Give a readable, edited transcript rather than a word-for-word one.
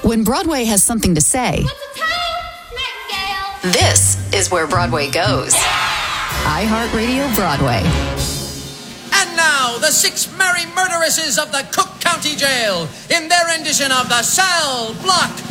When Broadway has something to say, this is where Broadway goes. iHeartRadio Broadway. And now, the 6 merry murderesses of the Cook County Jail in their rendition of the Cell Block